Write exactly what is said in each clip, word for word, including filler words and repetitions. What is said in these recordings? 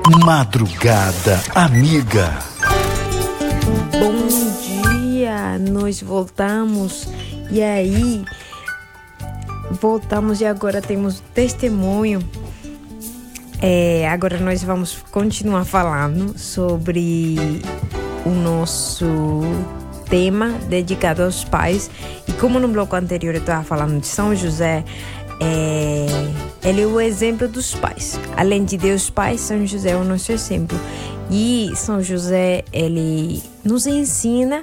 Madrugada Amiga. Bom dia, nós voltamos e aí voltamos e agora temos testemunho. É, agora nós vamos continuar falando sobre o nosso tema dedicado aos pais. E como no bloco anterior eu estava falando de São José, é, ele é o exemplo dos pais. Além de Deus Pai, São José é o nosso exemplo. E São José, ele nos ensina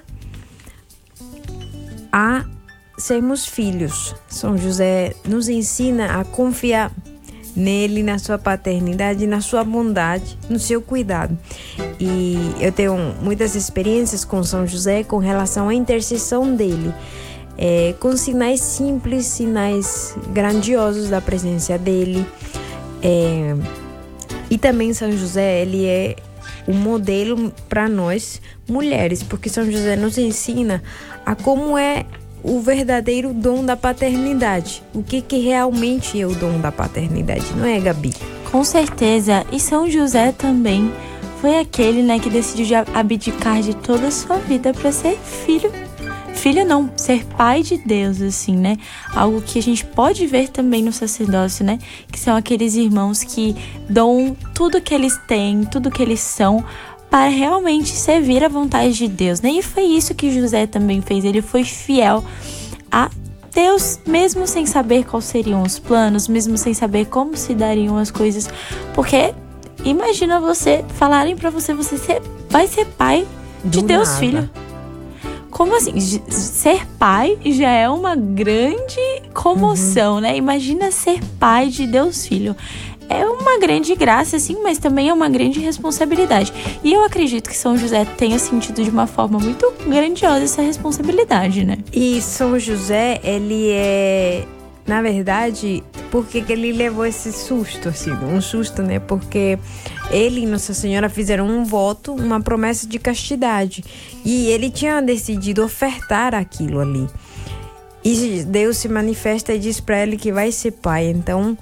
a sermos filhos. São José nos ensina a confiar nele, na sua paternidade, na sua bondade, no seu cuidado. E eu tenho muitas experiências com São José com relação à intercessão dele, é, com sinais simples, sinais grandiosos da presença dele. É, e também São José, ele é um modelo para nós mulheres, porque São José nos ensina a como é o verdadeiro dom da paternidade. O que, que realmente é o dom da paternidade, não é, Gabi? Com certeza. E São José também foi aquele, né, que decidiu abdicar de toda a sua vida para ser filho. Filho não, ser pai de Deus, assim, né? Algo que a gente pode ver também no sacerdócio, né? Que são aqueles irmãos que dão tudo que eles têm, tudo que eles são, para realmente servir à vontade de Deus, né? E foi isso que José também fez. Ele foi fiel a Deus, mesmo sem saber quais seriam os planos, mesmo sem saber como se dariam as coisas. Porque imagina você falarem para você, você ser, vai ser pai de Do Deus nada. Filho. Como assim? Ser pai já é uma grande comoção, uhum. né? Imagina ser pai de Deus Filho. É uma grande graça, sim, mas também é uma grande responsabilidade. E eu acredito que São José tenha sentido de uma forma muito grandiosa essa responsabilidade, né? E São José, ele é, na verdade, por que que ele levou esse susto, assim, um susto, né? Porque ele e Nossa Senhora fizeram um voto, uma promessa de castidade. E ele tinha decidido ofertar aquilo ali. E Deus se manifesta e diz para ele que vai ser pai. Então,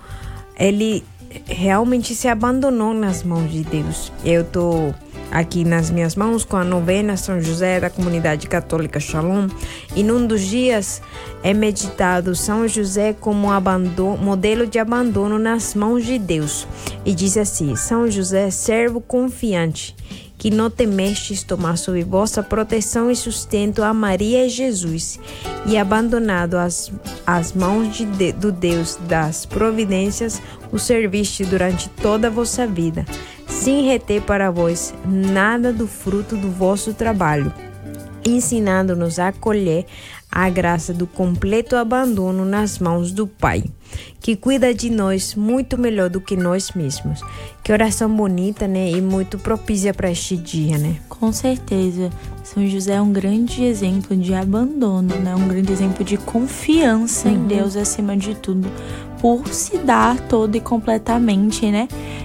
ele realmente se abandonou nas mãos de Deus. Eu tô aqui nas minhas mãos com a novena São José da Comunidade Católica Shalom, e num dos dias é meditado São José como abandono, modelo de abandono nas mãos de Deus. E diz assim: São José, servo confiante, que não temestes tomar sob vossa proteção e sustento a Maria e Jesus, e abandonado às, às mãos de, de, do Deus das providências, o serviste durante toda a vossa vida, sem reter para vós nada do fruto do vosso trabalho, ensinando-nos a acolher a graça do completo abandono nas mãos do Pai, que cuida de nós muito melhor do que nós mesmos. Que oração bonita, né? E muito propícia para este dia, né? Com certeza. São José é um grande exemplo de abandono, né? Um grande exemplo de confiança uhum. em Deus acima de tudo, por se dar todo e completamente, né,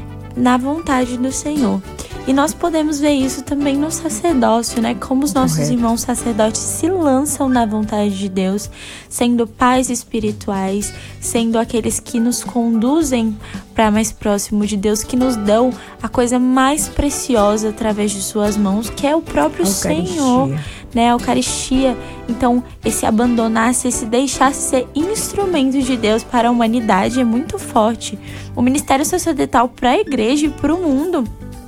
na vontade do Senhor. E nós podemos ver isso também no sacerdócio, né? Como os nossos Correto. irmãos sacerdotes se lançam na vontade de Deus, sendo pais espirituais, sendo aqueles que nos conduzem para mais próximo de Deus, que nos dão a coisa mais preciosa através de suas mãos, que é o próprio Eucaristia. Senhor, né? A Eucaristia. Então, esse abandonar-se, esse deixar-se ser instrumento de Deus para a humanidade é muito forte. O ministério sacerdotal para a igreja e para o mundo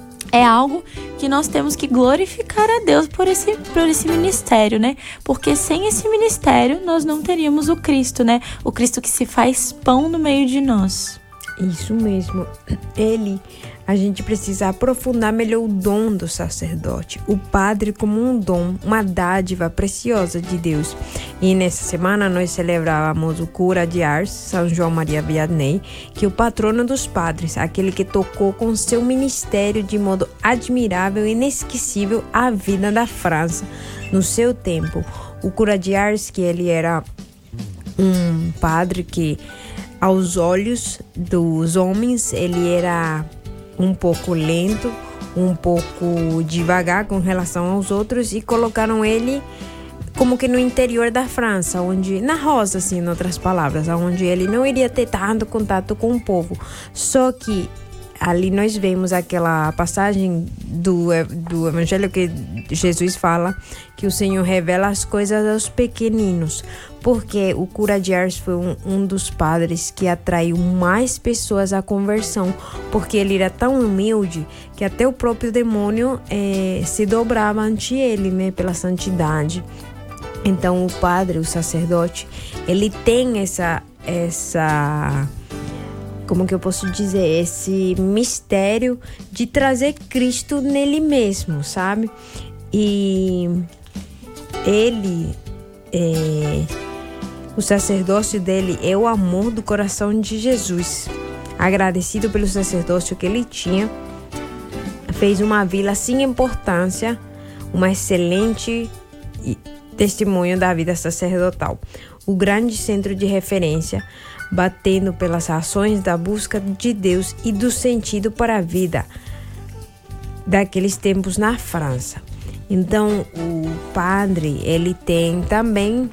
é algo que nós temos que glorificar a Deus por esse, por esse ministério, né? Porque sem esse ministério nós não teríamos o Cristo, né? O Cristo que se faz pão no meio de nós. Isso mesmo. Ele, a gente precisa aprofundar melhor o dom do sacerdote, o padre como um dom, uma dádiva preciosa de Deus. E nessa semana nós celebrávamos o cura de Ars, São João Maria Vianney, que é o patrono dos padres, aquele que tocou com seu ministério de modo admirável e inesquecível a vida da França no seu tempo. O cura de Ars, que ele era um padre que, aos olhos dos homens, ele era um pouco lento, um pouco devagar com relação aos outros, e colocaram ele como que no interior da França, onde, na roça, assim, em outras palavras, onde ele não iria ter tanto contato com o povo. Só que ali nós vemos aquela passagem do, do Evangelho que Jesus fala que o Senhor revela as coisas aos pequeninos, porque o cura de Ars foi um, um dos padres que atraiu mais pessoas à conversão, porque ele era tão humilde que até o próprio demônio eh, se dobrava ante ele, né, pela santidade. Então o padre, o sacerdote, ele tem essa, essa, como que eu posso dizer, esse mistério de trazer Cristo nele mesmo, sabe? E ele, é, o sacerdócio dele é o amor do coração de Jesus. Agradecido pelo sacerdócio que ele tinha, fez uma vila sem importância, uma excelente testemunho da vida sacerdotal, o grande centro de referência, batendo pelas ações da busca de Deus e do sentido para a vida daqueles tempos na França. Então, o padre, ele tem também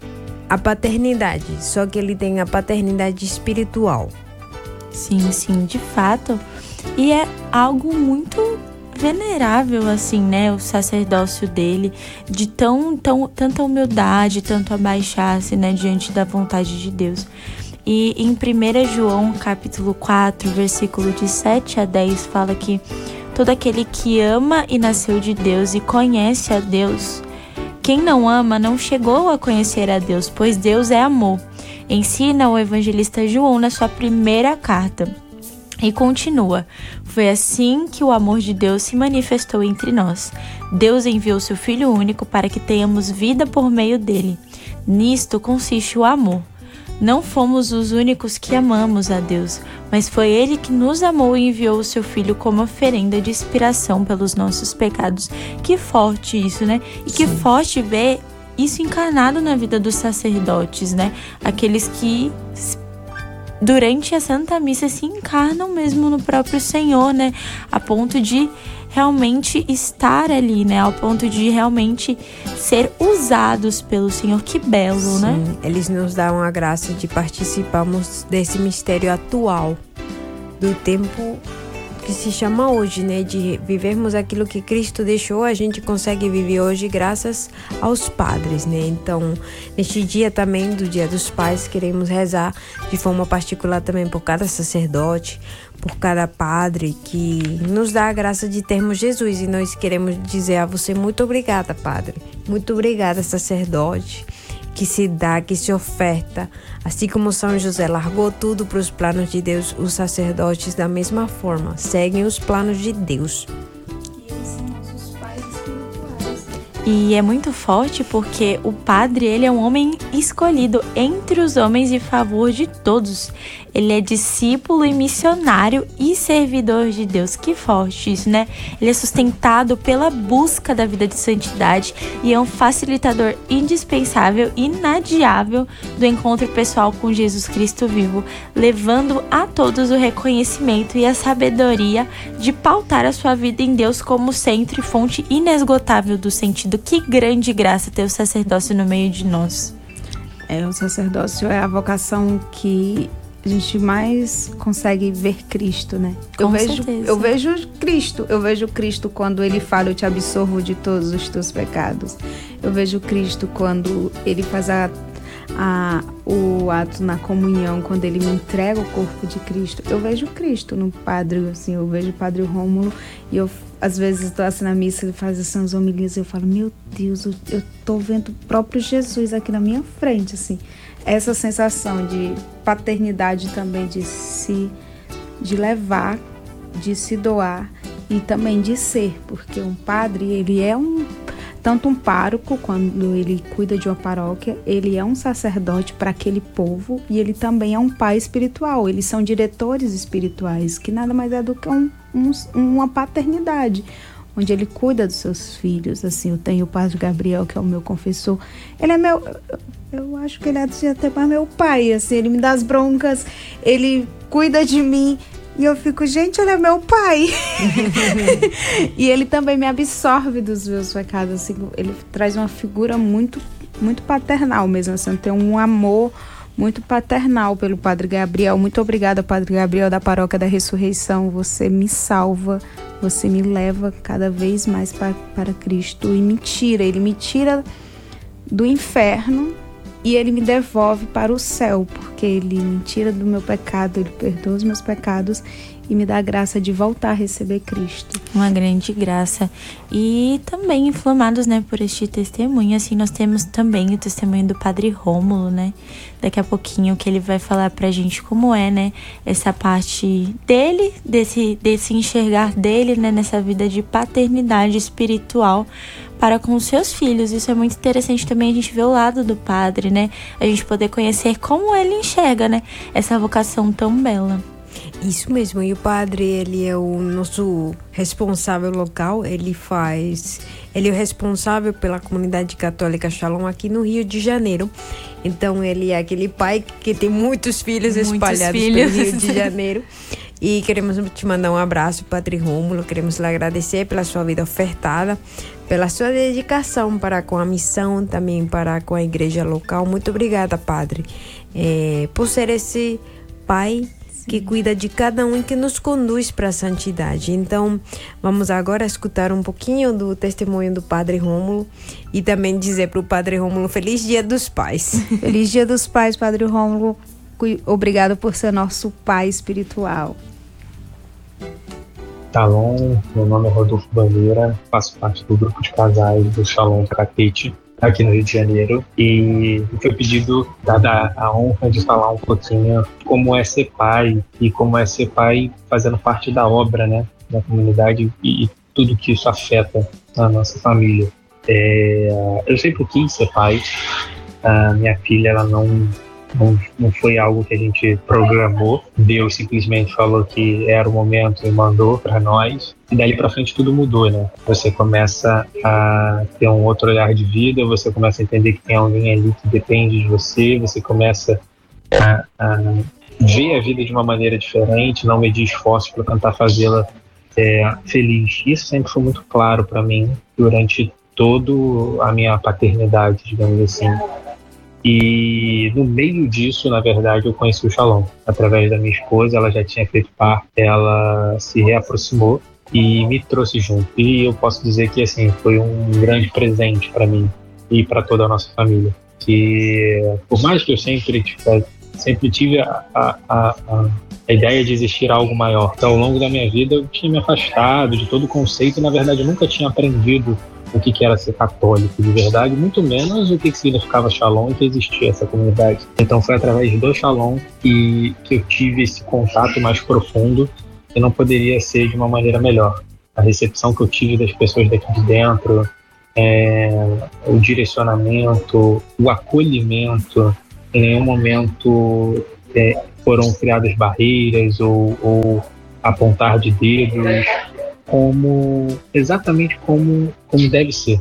a paternidade, só que ele tem a paternidade espiritual. Sim, sim, de fato. E é algo muito venerável, assim, né, o sacerdócio dele, de tão, tão, tanta humildade, tanto abaixar-se, né, diante da vontade de Deus. E em primeiro João, capítulo quatro, versículo de sete a dez, fala que todo aquele que ama e nasceu de Deus e conhece a Deus, quem não ama não chegou a conhecer a Deus, pois Deus é amor. Ensina o evangelista João na sua primeira carta. E continua: foi assim que o amor de Deus se manifestou entre nós. Deus enviou seu Filho único para que tenhamos vida por meio dele. Nisto consiste o amor. Não fomos os únicos que amamos a Deus, mas foi Ele que nos amou e enviou o seu Filho como oferenda de expiação pelos nossos pecados. Que forte isso, né? E que Sim. forte ver isso encarnado na vida dos sacerdotes, né? Aqueles que durante a Santa Missa se encarnam mesmo no próprio Senhor, né? A ponto de realmente estar ali, né? Ao ponto de realmente ser usados pelo Senhor. Que belo, Sim, né? Eles nos dão a graça de participarmos desse mistério atual do tempo que se chama hoje, né? De vivermos aquilo que Cristo deixou, a gente consegue viver hoje graças aos padres, né? Então, neste dia também, do Dia dos Pais, queremos rezar de forma particular também por cada sacerdote, por cada padre que nos dá a graça de termos Jesus. E nós queremos dizer a você muito obrigada, padre. Muito obrigada, sacerdote, que se dá, que se oferta. Assim como São José largou tudo para os planos de Deus, os sacerdotes da mesma forma seguem os planos de Deus. E eles são nossos pais espirituais. E é muito forte porque o padre, ele é um homem escolhido entre os homens em favor de todos. Ele é discípulo e missionário e servidor de Deus. Que forte isso, né? Ele é sustentado pela busca da vida de santidade e é um facilitador indispensável e inadiável do encontro pessoal com Jesus Cristo vivo, levando a todos o reconhecimento e a sabedoria de pautar a sua vida em Deus como centro e fonte inesgotável do sentido. Que grande graça ter o sacerdócio no meio de nós. É, o sacerdócio é a vocação que a gente mais consegue ver Cristo, né? Com eu vejo, certeza. eu vejo Cristo, eu vejo Cristo quando ele fala: eu te absolvo de todos os teus pecados. Eu vejo Cristo quando ele faz a, a, o ato na comunhão, quando ele me entrega o corpo de Cristo. Eu vejo Cristo no padre, assim, eu vejo o padre Rômulo e eu às vezes estou assim na missa, ele faz assim as homilias e eu falo: meu Deus, eu, eu tô vendo o próprio Jesus aqui na minha frente, assim. Essa sensação de paternidade também, de se, de levar, de se doar e também de ser, porque um padre, ele é um, tanto um pároco, quando ele cuida de uma paróquia, ele é um sacerdote para aquele povo e ele também é um pai espiritual, eles são diretores espirituais, que nada mais é do que um, um, uma paternidade, onde ele cuida dos seus filhos. Assim, eu tenho o padre Gabriel, que é o meu confessor, ele é meu... Eu acho que ele é até mais meu pai, assim, ele me dá as broncas, ele cuida de mim e eu fico, gente, ele é meu pai. E ele também me absorve dos meus pecados, assim, ele traz uma figura muito, muito paternal mesmo, assim, tem um amor muito paternal pelo Padre Gabriel. Muito obrigada, Padre Gabriel da Paróquia da Ressurreição. Você me salva, você me leva cada vez mais para, para Cristo e me tira, ele me tira do inferno e ele me devolve para o céu, porque ele me tira do meu pecado, ele perdoa os meus pecados e me dá a graça de voltar a receber Cristo. Uma grande graça. E também inflamados, né, por este testemunho, assim, nós temos também o testemunho do Padre Rômulo, né, daqui a pouquinho, que ele vai falar pra gente como é, né, essa parte dele, desse, desse enxergar dele, né, nessa vida de paternidade espiritual para com os seus filhos. Isso é muito interessante também, a gente vê o lado do padre, né, a gente poder conhecer como ele enxerga, né, essa vocação tão bela. Isso mesmo, e o padre, ele é o nosso responsável local, ele faz, ele é o responsável pela comunidade católica Shalom aqui no Rio de Janeiro. Então ele é aquele pai que tem muitos filhos muitos espalhados filhos. pelo Rio de Janeiro. E queremos te mandar um abraço, Padre Rômulo, queremos lhe agradecer pela sua vida ofertada, pela sua dedicação para com a missão, também para com a igreja local. Muito obrigada, Padre, é, por ser esse pai que cuida de cada um e que nos conduz para a santidade. Então, vamos agora escutar um pouquinho do testemunho do Padre Rômulo e também dizer para o Padre Rômulo, Feliz Dia dos Pais. Feliz Dia dos Pais, Padre Rômulo. Obrigado por ser nosso pai espiritual. Shalom, meu nome é Rodolfo Bandeira, faço parte do grupo de casais do Shalom Catete, aqui no Rio de Janeiro, e foi pedido, dada a honra de falar um pouquinho como é ser pai e como é ser pai fazendo parte da obra, né, da comunidade e, e tudo que isso afeta a nossa família. É, eu sempre quis ser pai, a minha filha ela não, não, não foi algo que a gente programou, Deus simplesmente falou que era o momento e mandou para nós. E dali para frente tudo mudou, né? Você começa a ter um outro olhar de vida, você começa a entender que tem alguém ali que depende de você, você começa a, a ver a vida de uma maneira diferente, não medir esforços para tentar fazê-la é, feliz. Isso sempre foi muito claro para mim durante toda a minha paternidade, digamos assim. E no meio disso, na verdade, eu conheci o Shalom. Através da minha esposa, ela já tinha feito parte, ela se reaproximou e me trouxe junto. E eu posso dizer que assim foi um grande presente para mim e para toda a nossa família. Que por mais que eu sempre, tipo, sempre tive a, a, a, a ideia de existir algo maior, então, ao longo da minha vida eu tinha me afastado de todo o conceito e na verdade eu nunca tinha aprendido o que era ser católico de verdade, muito menos o que significava Shalom e que existia essa comunidade. Então foi através do Shalom que, que eu tive esse contato mais profundo e não poderia ser de uma maneira melhor. A recepção que eu tive das pessoas daqui de dentro, é, o direcionamento, o acolhimento, em nenhum momento é, foram criadas barreiras ou, ou apontar de dedos, como exatamente como, como deve ser.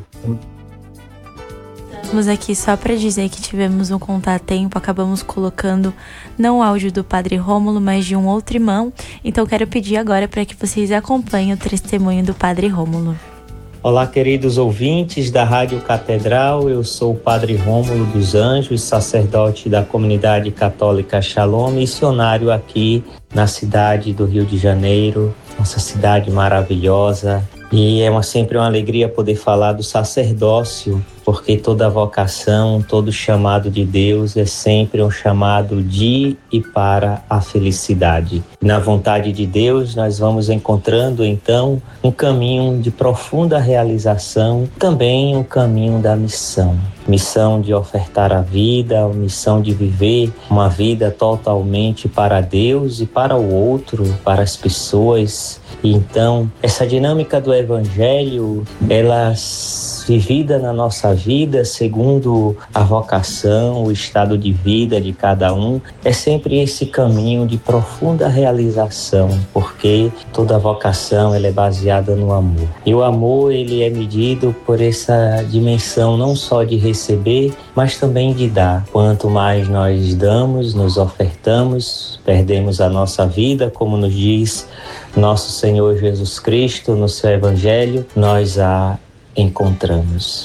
Estamos aqui só para dizer que tivemos um contratempo, acabamos colocando não o áudio do Padre Rômulo, mas de um outro irmão. Então quero pedir agora para que vocês acompanhem o testemunho do Padre Rômulo. Olá, queridos ouvintes da Rádio Catedral, eu sou o Padre Rômulo dos Anjos, sacerdote da comunidade católica Shalom, missionário aqui na cidade do Rio de Janeiro, nossa cidade maravilhosa. E é uma, sempre uma alegria poder falar do sacerdócio, porque toda vocação, todo chamado de Deus é sempre um chamado de e para a felicidade. Na vontade de Deus, nós vamos encontrando, então, um caminho de profunda realização, também um caminho da missão. Missão de ofertar a vida, missão de viver uma vida totalmente para Deus e para o outro, para as pessoas. E então, essa dinâmica do Evangelho, ela vivida na nossa vida, segundo a vocação, o estado de vida de cada um, é sempre esse caminho de profunda realização, porque toda vocação ela é baseada no amor. E o amor ele é medido por essa dimensão não só de receber, mas também de dar. Quanto mais nós damos, nos ofertamos, perdemos a nossa vida, como nos diz nosso Senhor Jesus Cristo no seu Evangelho, nós a encontramos.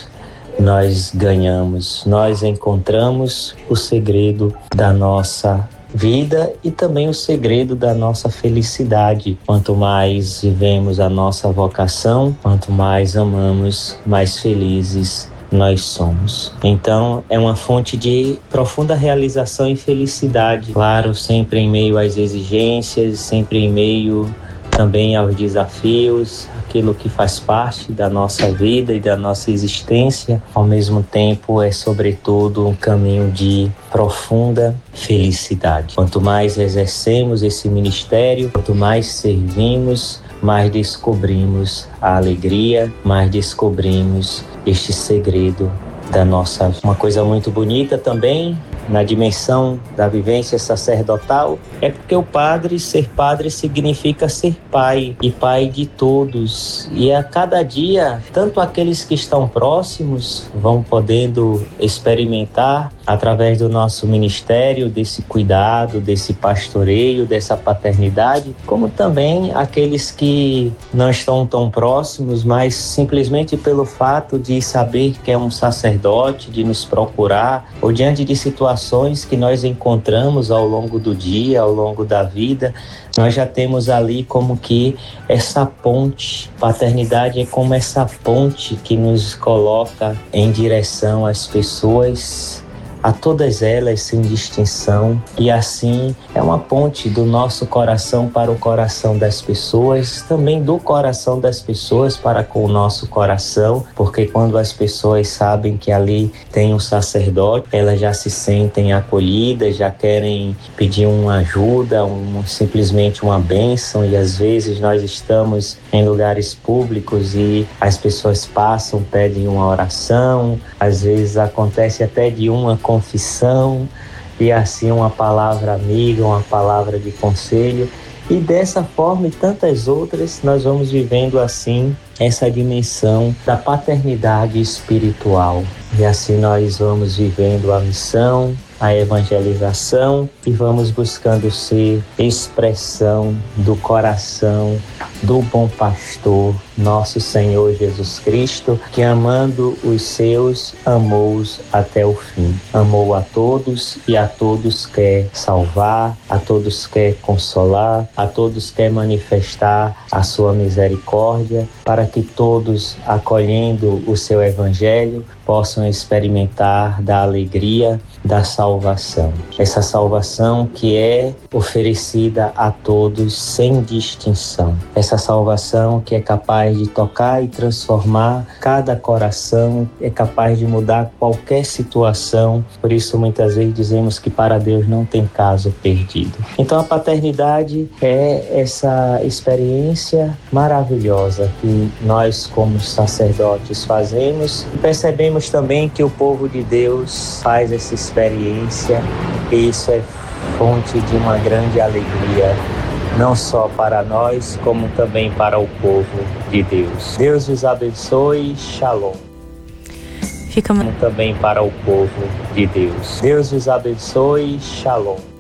nós ganhamos, nós encontramos o segredo da nossa vida e também o segredo da nossa felicidade. Quanto mais vivemos a nossa vocação, quanto mais amamos, mais felizes nós somos. Então, é uma fonte de profunda realização e felicidade. Claro, sempre em meio às exigências, sempre em meio também aos desafios, aquilo que faz parte da nossa vida e da nossa existência. Ao mesmo tempo, é sobretudo um caminho de profunda felicidade. Quanto mais exercemos esse ministério, quanto mais servimos, mais descobrimos a alegria, mais descobrimos este segredo da nossa vida. Uma coisa muito bonita também na dimensão da vivência sacerdotal é porque o padre, ser padre significa ser pai e pai de todos. E a cada dia, tanto aqueles que estão próximos vão podendo experimentar através do nosso ministério, desse cuidado, desse pastoreio, dessa paternidade, como também aqueles que não estão tão próximos, mas simplesmente pelo fato de saber que é um sacerdote, de nos procurar, ou diante de situações que nós encontramos ao longo do dia, ao longo da vida, nós já temos ali como que essa ponte. Paternidade é como essa ponte que nos coloca em direção às pessoas, a todas elas sem distinção, e assim é uma ponte do nosso coração para o coração das pessoas, também do coração das pessoas para com o nosso coração, porque quando as pessoas sabem que ali tem um sacerdote, elas já se sentem acolhidas, já querem pedir uma ajuda, um, simplesmente uma bênção, e às vezes nós estamos em lugares públicos e as pessoas passam, pedem uma oração, às vezes acontece até de uma confissão, e assim uma palavra amiga, uma palavra de conselho, e dessa forma e tantas outras nós vamos vivendo assim essa dimensão da paternidade espiritual, e assim nós vamos vivendo a missão, a evangelização, e vamos buscando ser expressão do coração do bom pastor, nosso Senhor Jesus Cristo, que amando os seus, amou-os até o fim. Amou a todos e a todos quer salvar, a todos quer consolar, a todos quer manifestar a sua misericórdia, para que todos, acolhendo o seu evangelho, possam experimentar da alegria da salvação. Essa salvação que é oferecida a todos sem distinção. Essa salvação que é capaz de tocar e transformar cada coração, é capaz de mudar qualquer situação. Por isso muitas vezes dizemos que para Deus não tem caso perdido. Então a paternidade é essa experiência maravilhosa que nós como sacerdotes fazemos, e percebemos também que o povo de Deus faz essa experiência, e isso é fonte de uma grande alegria, não só para nós, como também para o povo de Deus. Deus os abençoe, shalom. Fica também para o povo de Deus. Deus os abençoe, shalom.